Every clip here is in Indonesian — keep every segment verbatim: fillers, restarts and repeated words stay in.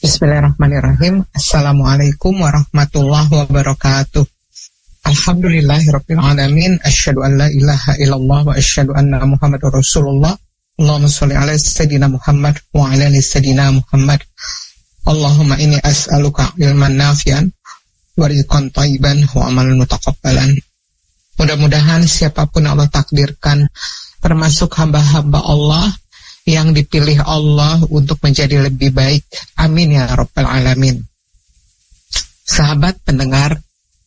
Bismillahirrahmanirrahim. Assalamualaikum warahmatullahi wabarakatuh. Alhamdulillahirabbil alamin. Asyhadu an la ilaha illallah wa asyhadu anna Muhammadar Rasulullah. Allahumma shalli ala sayyidina Muhammad wa ala ali sayyidina Muhammad. Allahumma inni as'aluka ilman nafi'an wa rizqan thayyiban wa amalan mutaqabbalan. Mudah-mudahan siapapun Allah takdirkan termasuk hamba-hamba Allah yang dipilih Allah untuk menjadi lebih baik. Amin ya rabbal alamin. Sahabat pendengar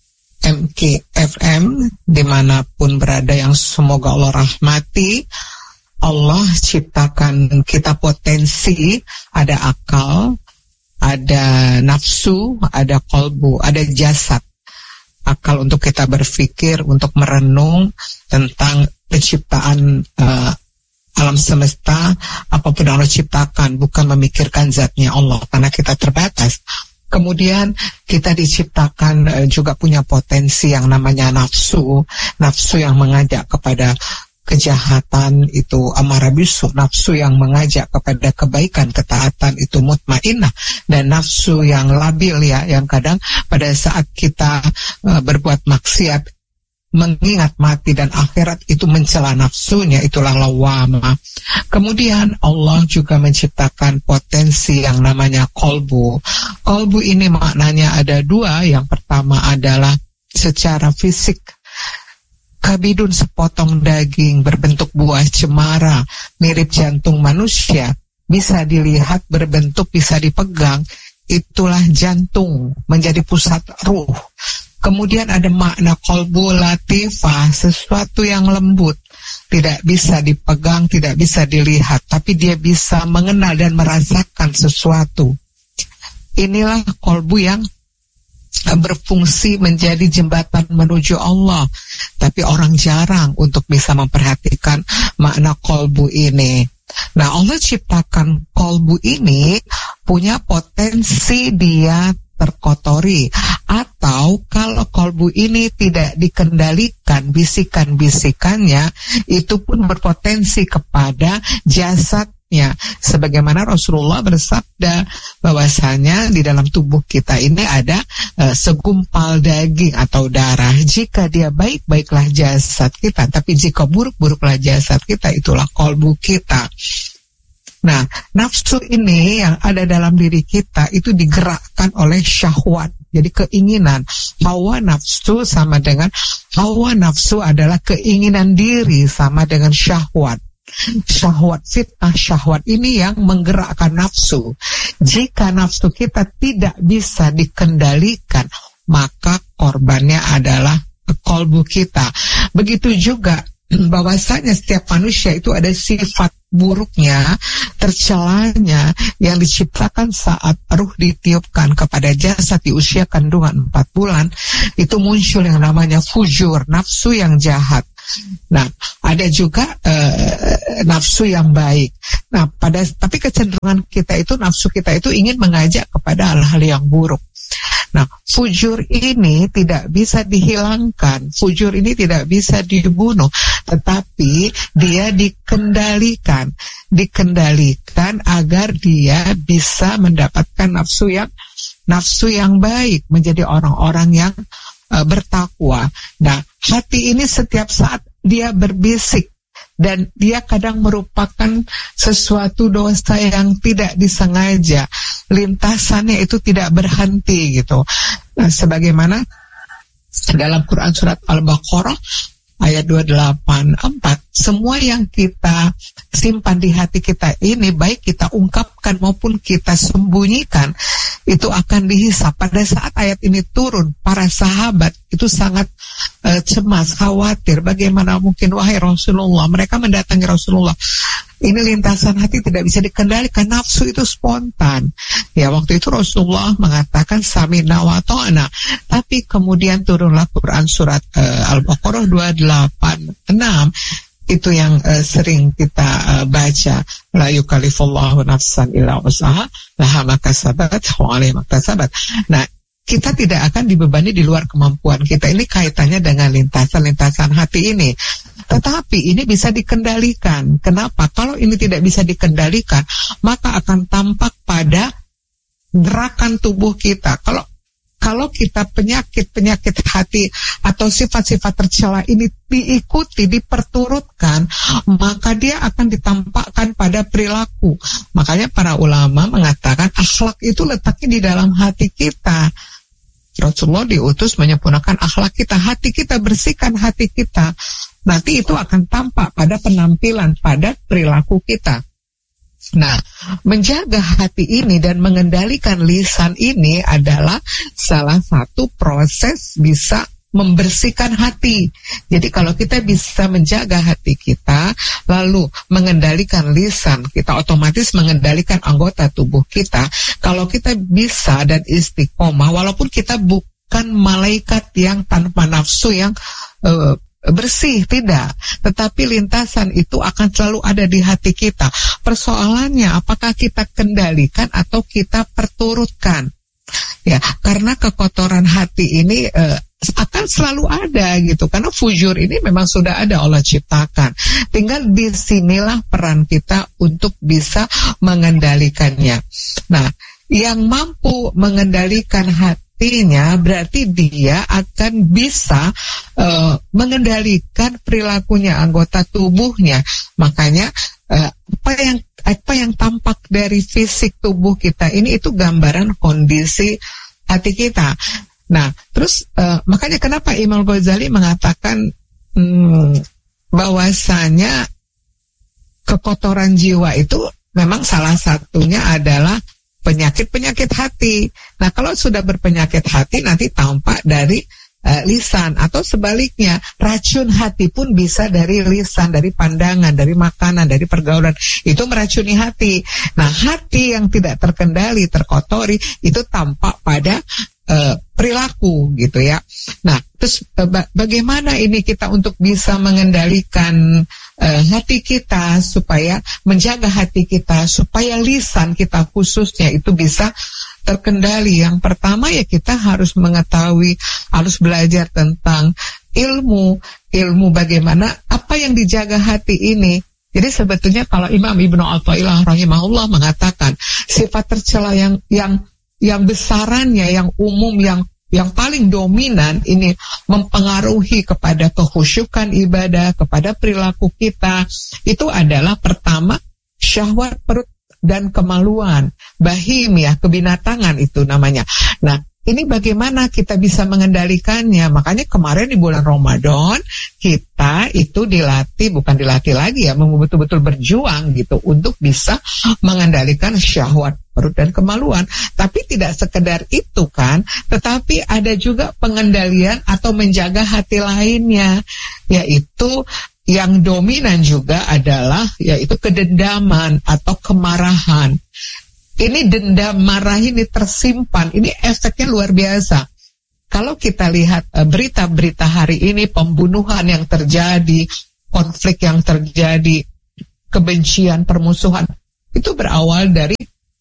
M K F M dimanapun berada yang semoga Allah rahmati, Allah ciptakan kita potensi, ada akal, ada nafsu, ada kolbu, ada jasad. Akal untuk kita berpikir, untuk merenung tentang penciptaan uh, alam semesta, apapun yang Allah ciptakan, bukan memikirkan zatnya Allah, karena kita terbatas. Kemudian kita diciptakan uh, juga punya potensi yang namanya nafsu, nafsu yang mengajak kepada kejahatan itu amarah bisu, nafsu yang mengajak kepada kebaikan, ketaatan itu mutmainnah, dan nafsu yang labil ya, yang kadang pada saat kita uh, berbuat maksiat, mengingat mati dan akhirat itu mencela nafsunya, itulah lawamah. Kemudian Allah juga menciptakan potensi yang namanya kolbu. Kolbu ini maknanya ada dua. Yang pertama adalah secara fisik, kabidun sepotong daging berbentuk buah cemara mirip jantung manusia, bisa dilihat, berbentuk, bisa dipegang, itulah jantung, menjadi pusat ruh. Kemudian ada makna kolbu latifah, sesuatu yang lembut, tidak bisa dipegang, tidak bisa dilihat, tapi dia bisa mengenal dan merasakan sesuatu. Inilah kolbu yang berfungsi menjadi jembatan menuju Allah, tapi orang jarang untuk bisa memperhatikan makna kolbu ini. Nah, Allah ciptakan kolbu ini punya potensi dia terkotori, atau kalau kolbu ini tidak dikendalikan, bisikan-bisikannya itu pun berpotensi kepada jasadnya. Sebagaimana Rasulullah bersabda bahwasanya di dalam tubuh kita ini ada uh, segumpal daging atau darah. Jika dia baik, baiklah jasad kita, tapi jika buruk, buruklah jasad kita, itulah kolbu kita. Nah, nafsu ini yang ada dalam diri kita itu digerakkan oleh syahwat. Jadi keinginan. Hawa nafsu sama dengan hawa nafsu adalah keinginan diri sama dengan syahwat. Syahwat, fitnah syahwat ini yang menggerakkan nafsu. Jika nafsu kita tidak bisa dikendalikan, maka korbannya adalah kolbu kita. Begitu juga bahwasanya setiap manusia itu ada sifat buruknya, tercelanya yang diciptakan saat ruh ditiupkan kepada jasad di usia kandungan empat bulan, itu muncul yang namanya fujur, nafsu yang jahat. Nah, ada juga uh, nafsu yang baik. Nah, pada tapi kecenderungan kita itu, nafsu kita itu ingin mengajak kepada hal-hal yang buruk. Nah, fujur ini tidak bisa dihilangkan, fujur ini tidak bisa dibunuh, tetapi dia dikendalikan, dikendalikan agar dia bisa mendapatkan nafsu yang nafsu yang baik, menjadi orang-orang yang uh, bertakwa. Nah, hati ini setiap saat dia berbisik, dan dia kadang merupakan sesuatu dosa yang tidak disengaja, lintasannya itu tidak berhenti gitu. Nah, sebagaimana dalam Quran surat Al-Baqarah ayat dua delapan empat, semua yang kita simpan di hati kita ini, baik kita ungkapkan maupun kita sembunyikan, itu akan dihisap. Pada saat ayat ini turun, para sahabat itu sangat uh, cemas, khawatir. Bagaimana mungkin, wahai Rasulullah, mereka mendatangi Rasulullah, ini lintasan hati tidak bisa dikendalikan, nafsu itu spontan. Ya, waktu itu Rasulullah mengatakan sami'na wa ta'na, tapi kemudian turunlah Quran surat uh, Al-Baqarah dua delapan enam, itu yang uh, sering kita uh, baca, la yukallifullahu nafsan illa wus'aha laha ma kasabat wa 'alaiha ma kasabat. Nah, kita tidak akan dibebani di luar kemampuan kita. Ini kaitannya dengan lintasan-lintasan hati ini. Tetapi ini bisa dikendalikan. Kenapa? Kalau ini tidak bisa dikendalikan, maka akan tampak pada gerakan tubuh kita. Kalau Kalau kita penyakit-penyakit hati atau sifat-sifat tercela ini diikuti, diperturutkan, maka dia akan ditampakkan pada perilaku. Makanya para ulama mengatakan akhlak itu letaknya di dalam hati kita. Rasulullah diutus menyempurnakan akhlak kita, hati kita, bersihkan hati kita. Nanti itu akan tampak pada penampilan, pada perilaku kita. Nah, menjaga hati ini dan mengendalikan lisan ini adalah salah satu proses bisa membersihkan hati. Jadi kalau kita bisa menjaga hati kita, lalu mengendalikan lisan, kita otomatis mengendalikan anggota tubuh kita. Kalau kita bisa dan istiqomah, walaupun kita bukan malaikat yang tanpa nafsu, yang uh, bersih, tidak, tetapi lintasan itu akan selalu ada di hati kita. Persoalannya apakah kita kendalikan atau kita perturutkan, ya, karena kekotoran hati ini eh, akan selalu ada gitu, karena fujur ini memang sudah ada, Allah ciptakan. Tinggal disinilah peran kita untuk bisa mengendalikannya. Nah, yang mampu mengendalikan hati artinya berarti dia akan bisa uh, mengendalikan perilakunya, anggota tubuhnya. Makanya uh, apa yang apa yang tampak dari fisik tubuh kita ini itu gambaran kondisi hati kita. Nah, terus uh, makanya kenapa Imam Ghazali mengatakan hmm, bahwasanya kekotoran jiwa itu memang salah satunya adalah penyakit-penyakit hati. Nah, kalau sudah berpenyakit hati nanti tampak dari uh, lisan, atau sebaliknya, racun hati pun bisa dari lisan, dari pandangan, dari makanan, dari pergaulan. Itu meracuni hati. Nah, hati yang tidak terkendali, terkotori, itu tampak pada uh, perilaku gitu ya. Nah, terus uh, ba- bagaimana ini kita untuk bisa mengendalikan Uh, hati kita, supaya menjaga hati kita, supaya lisan kita khususnya itu bisa terkendali. Yang pertama ya kita harus mengetahui, harus belajar tentang ilmu, ilmu bagaimana, apa yang dijaga hati ini. Jadi sebetulnya kalau Imam Ibnu Athaillah rahimahullah mengatakan sifat tercela yang yang yang besarannya, yang umum, yang yang paling dominan ini mempengaruhi kepada kekhusyukan ibadah, kepada perilaku kita, itu adalah pertama syahwat perut dan kemaluan, bahimiyah, kebinatangan itu namanya. Nah, ini bagaimana kita bisa mengendalikannya? Makanya kemarin di bulan Ramadan kita itu dilatih, bukan dilatih lagi ya, betul-betul berjuang gitu untuk bisa mengendalikan syahwat perut dan kemaluan. Tapi tidak sekedar itu kan, tetapi ada juga pengendalian atau menjaga hati lainnya, yaitu yang dominan juga adalah yaitu kedendaman atau kemarahan. Ini dendam, marah ini tersimpan, ini efeknya luar biasa. Kalau kita lihat uh, berita-berita hari ini, pembunuhan yang terjadi, konflik yang terjadi, kebencian, permusuhan, itu berawal dari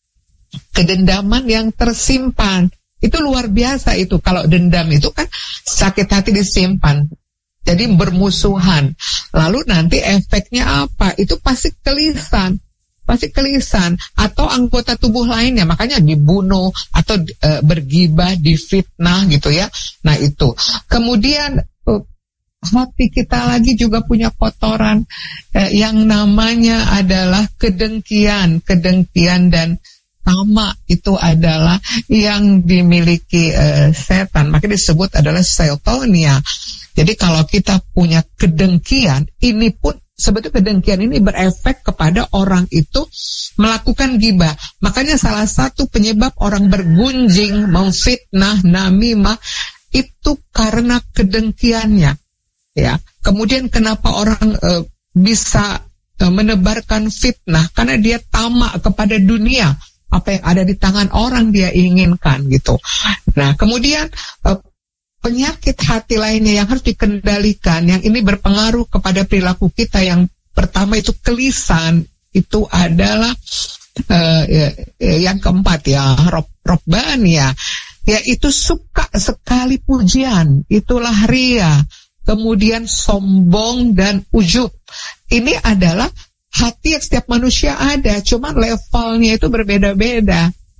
kedendaman yang tersimpan. Itu luar biasa itu. Kalau dendam itu kan sakit hati disimpan, jadi bermusuhan. Lalu nanti efeknya apa? Itu pasti ke lisan. Pasti ke lisan atau anggota tubuh lainnya, makanya dibunuh atau e, bergibah, difitnah gitu ya. Nah itu. Kemudian e, hati kita lagi juga punya kotoran e, yang namanya adalah kedengkian, kedengkian dan tamak. Itu adalah yang dimiliki e, setan, makanya disebut adalah seotonia. Jadi kalau kita punya kedengkian, ini pun sebetulnya kedengkian ini berefek kepada orang itu melakukan gibah. Makanya salah satu penyebab orang bergunjing, memfitnah, namimah itu karena kedengkiannya. Ya. Kemudian kenapa orang e, bisa e, menebarkan fitnah? Karena dia tamak kepada dunia. Apa yang ada di tangan orang dia inginkan gitu. Nah, kemudian e, penyakit hati lainnya yang harus dikendalikan, yang ini berpengaruh kepada perilaku kita. Yang pertama itu kelisan, itu adalah uh, ya, yang keempat ya, rob, robban ya, yaitu suka sekali pujian, itulah ria. Kemudian sombong dan ujub. Ini adalah hati yang setiap manusia ada, cuman levelnya itu berbeda-beda.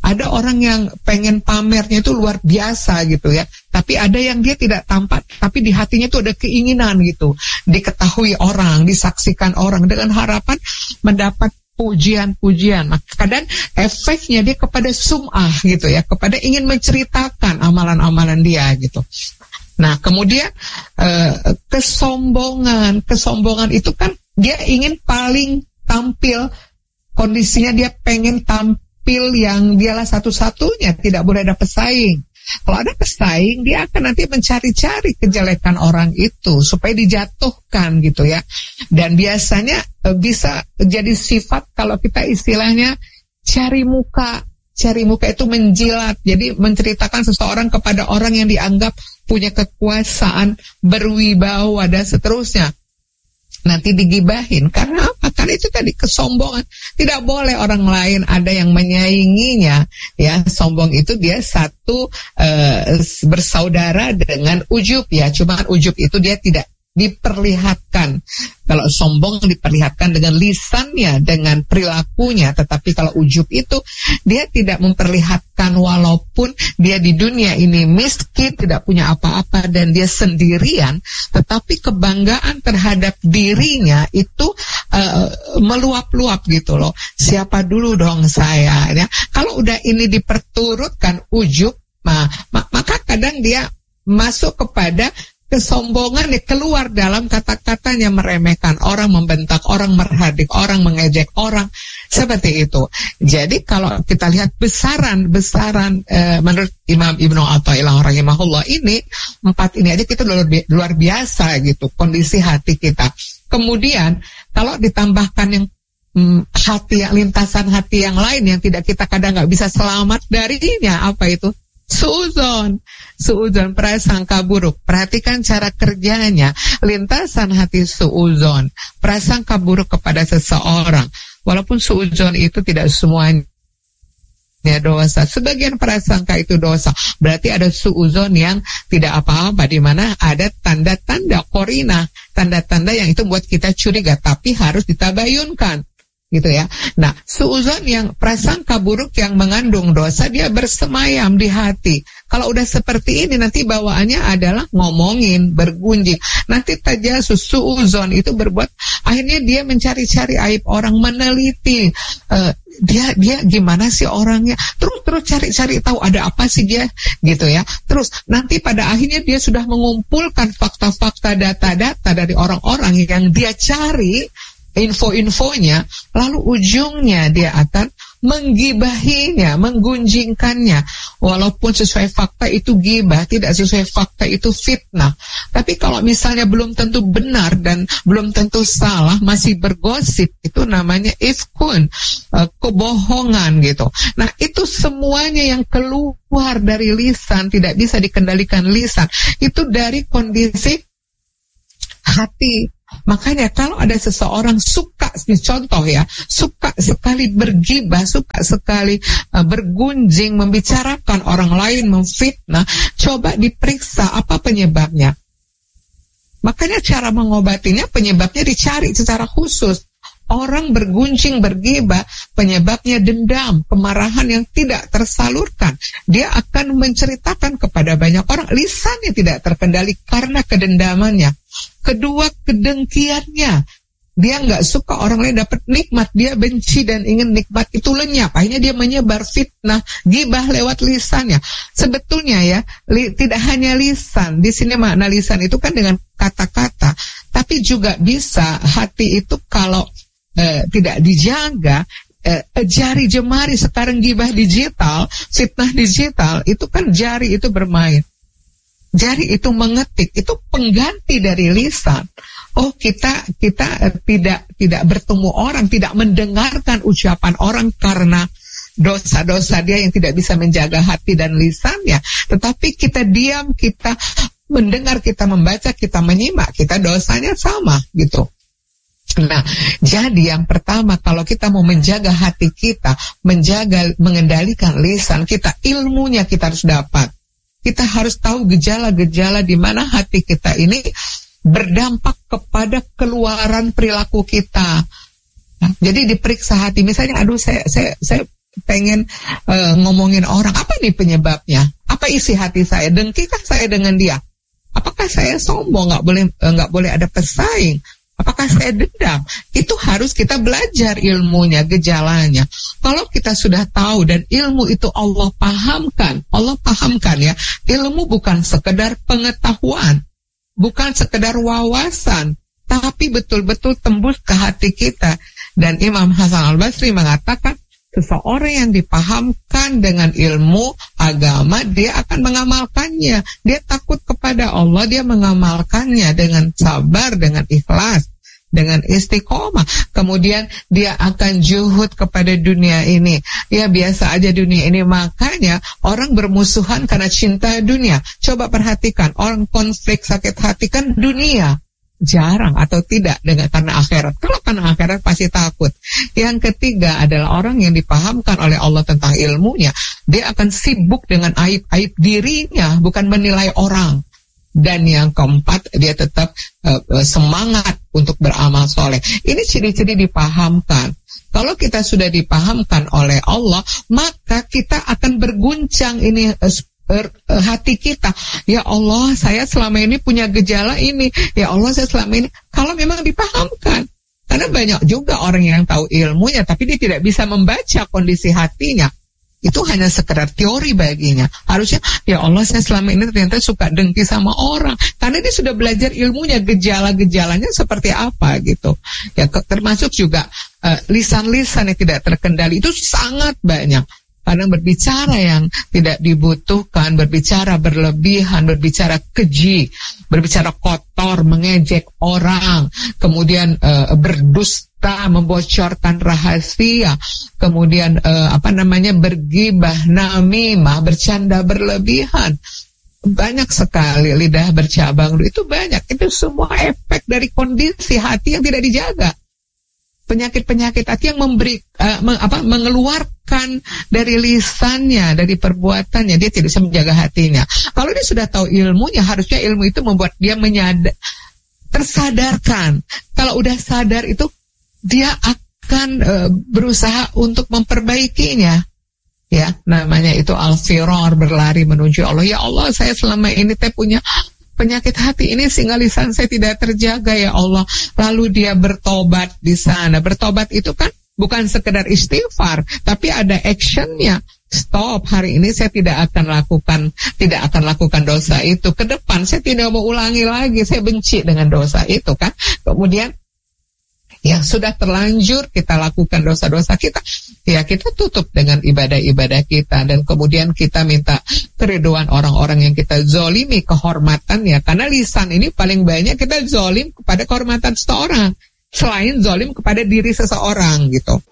Ada orang yang pengen pamernya itu luar biasa gitu ya. Tapi ada yang dia tidak tampak, tapi di hatinya itu ada keinginan gitu. Diketahui orang, disaksikan orang dengan harapan mendapat pujian-pujian. Maka kadang efeknya dia kepada sum'ah gitu ya, kepada ingin menceritakan amalan-amalan dia gitu. Nah, kemudian eh, kesombongan, kesombongan itu kan dia ingin paling tampil, kondisinya dia pengen tampil yang dialah satu-satunya, tidak boleh ada pesaing. Kalau ada pesaing, dia akan nanti mencari-cari kejelekan orang itu supaya dijatuhkan gitu ya. Dan biasanya e, bisa jadi sifat kalau kita istilahnya cari muka. Cari muka itu menjilat. Jadi menceritakan seseorang kepada orang yang dianggap punya kekuasaan, berwibawa dan seterusnya. Nanti digibahin. Karena apa? Karena itu tadi kesombongan. Tidak boleh orang lain ada yang menyainginya. Ya, sombong itu dia satu uh, bersaudara dengan ujub ya. Cuma ujub itu dia tidak diperlihatkan. Kalau sombong diperlihatkan dengan lisannya, dengan perilakunya. Tetapi kalau ujub itu dia tidak memperlihatkan, walaupun dia di dunia ini miskin, tidak punya apa-apa dan dia sendirian, tetapi kebanggaan terhadap dirinya itu uh, meluap-luap gitu loh. Siapa dulu dong saya ya. Kalau udah ini diperturutkan ujub, nah, maka kadang dia masuk kepada kesombongan, dia keluar dalam kata-katanya, meremehkan orang, membentak orang, merhadik orang, mengejek orang, seperti itu. Jadi kalau kita lihat besaran-besaran e, menurut Imam Ibnu Athaillah rahimahullah ini, empat ini aja kita luar, luar biasa gitu, kondisi hati kita. Kemudian kalau ditambahkan yang hmm, hati, lintasan hati yang lain yang tidak kita kadang nggak bisa selamat darinya, apa itu? Suuzon, suuzon, prasangka buruk. Perhatikan cara kerjanya. Lintasan hati suuzon, prasangka buruk kepada seseorang. Walaupun suuzon itu tidak semuanya dosa, sebagian prasangka itu dosa. Berarti ada suuzon yang tidak apa-apa, di mana ada tanda-tanda korina, tanda-tanda yang itu buat kita curiga, tapi harus ditabayunkan. Gitu ya. Nah, suuzon yang prasangka buruk yang mengandung dosa, dia bersemayam di hati. Kalau udah seperti ini nanti bawaannya adalah ngomongin, bergunjing. Nanti tajasus, suuzon itu berbuat, akhirnya dia mencari-cari aib orang, meneliti uh, dia dia gimana sih orangnya, terus terus cari-cari tahu ada apa sih dia gitu ya. Terus nanti pada akhirnya dia sudah mengumpulkan fakta-fakta, data-data dari orang-orang yang dia cari, info-infonya, lalu ujungnya dia akan menggibahinya, menggunjingkannya. Walaupun sesuai fakta itu gibah, tidak sesuai fakta itu fitnah. Tapi kalau misalnya belum tentu benar dan belum tentu salah, masih bergosip, itu namanya ifkun, uh, kebohongan gitu. Nah, itu semuanya yang keluar dari lisan, tidak bisa dikendalikan lisan. Itu dari kondisi hati. Makanya kalau ada seseorang suka, contoh ya, suka sekali bergibah, suka sekali uh, bergunjing, membicarakan orang lain, memfitnah, coba diperiksa apa penyebabnya. Makanya cara mengobatinya, penyebabnya dicari secara khusus. Orang bergunjing, bergibah, penyebabnya dendam, kemarahan yang tidak tersalurkan. Dia akan menceritakan kepada banyak orang, lisannya tidak terkendali karena kedendamannya. Kedua, kedengkiannya. Dia nggak suka orang lain dapat nikmat, dia benci dan ingin nikmat itu lenyap. Akhirnya dia menyebar fitnah, gibah lewat lisannya. Sebetulnya ya, li, tidak hanya lisan. Di sini makna lisan itu kan dengan kata-kata, tapi juga bisa hati itu kalau Eh, tidak dijaga, eh, jari jemari sekarang gibah digital, fitnah digital, itu kan jari itu bermain, jari itu mengetik, itu pengganti dari lisan. Oh, kita kita eh, tidak tidak bertemu orang, tidak mendengarkan ucapan orang karena dosa-dosa dia yang tidak bisa menjaga hati dan lisannya. Tetapi kita diam, kita mendengar, kita membaca, kita menyimak, kita dosanya sama gitu. Nah, jadi yang pertama kalau kita mau menjaga hati kita, menjaga, mengendalikan lisan kita, ilmunya kita harus dapat. Kita harus tahu gejala-gejala di mana hati kita ini berdampak kepada keluaran perilaku kita. Nah, jadi diperiksa hati, misalnya, aduh saya saya saya pengen uh, ngomongin orang. Apa nih penyebabnya? Apa isi hati saya? Dengkikah saya dengan dia? Apakah saya sombong, nggak boleh nggak boleh ada pesaing? Apakah saya dendam? Itu harus kita belajar ilmunya, gejalanya. Kalau kita sudah tahu dan ilmu itu Allah pahamkan, Allah pahamkan ya, ilmu bukan sekedar pengetahuan, bukan sekedar wawasan, tapi betul-betul tembus ke hati kita. Dan Imam Hasan Al-Basri mengatakan, seseorang yang dipahamkan dengan ilmu agama, dia akan mengamalkannya. Dia takut kepada Allah, dia mengamalkannya dengan sabar, dengan ikhlas, dengan istiqomah. Kemudian dia akan juhud kepada dunia ini. Ya biasa aja dunia ini. Makanya orang bermusuhan karena cinta dunia. Coba perhatikan, orang konflik sakit hati kan dunia. Jarang atau tidak dengan karena akhirat. Kalau karena akhirat pasti takut. Yang ketiga adalah orang yang dipahamkan oleh Allah tentang ilmunya, dia akan sibuk dengan aib-aib dirinya, bukan menilai orang. Dan yang keempat, dia tetap uh, uh, semangat untuk beramal soleh. Ini ciri-ciri dipahamkan. Kalau kita sudah dipahamkan oleh Allah, maka kita akan berguncang ini uh, hati kita. Ya Allah, saya selama ini punya gejala ini. Ya Allah, saya selama ini. Kalau memang dipahamkan. Karena banyak juga orang yang tahu ilmunya, tapi dia tidak bisa membaca kondisi hatinya. Itu hanya sekedar teori baginya. Harusnya, ya Allah, saya selama ini ternyata suka dengki sama orang. Karena dia sudah belajar ilmunya, gejala-gejalanya seperti apa gitu. Ya, termasuk juga uh, lisan-lisan yang tidak terkendali. Itu sangat banyak. Kadang berbicara yang tidak dibutuhkan, berbicara berlebihan, berbicara keji, berbicara kotor, mengejek orang, kemudian uh, berdusta, membocorkan rahasia, kemudian uh, apa namanya bergibah, namimah, bercanda berlebihan. Banyak sekali lidah bercabang, itu banyak. Itu semua efek dari kondisi hati yang tidak dijaga. Penyakit-penyakit hati yang memberi uh, meng, apa, mengeluarkan dari lisannya, dari perbuatannya, dia tidak bisa menjaga hatinya. Kalau dia sudah tahu ilmunya, harusnya ilmu itu membuat dia menyadar, tersadarkan. Kalau udah sadar itu, dia akan uh, berusaha untuk memperbaikinya. Ya, namanya itu al-firar, berlari menuju Allah. Ya Allah, saya selama ini teh punya penyakit hati ini sehingga lisan saya tidak terjaga ya Allah. Lalu dia bertobat di sana. Bertobat itu kan bukan sekedar istighfar, tapi ada actionnya. Stop, hari ini saya tidak akan lakukan, tidak akan lakukan dosa itu. Ke depan saya tidak mau ulangi lagi, saya benci dengan dosa itu kan. Kemudian yang sudah terlanjur kita lakukan dosa-dosa kita, ya kita tutup dengan ibadah-ibadah kita. Dan kemudian kita minta keriduan orang-orang yang kita zolimi kehormatannya. Karena lisan ini paling banyak kita zolim kepada kehormatan seseorang, selain zolim kepada diri seseorang gitu.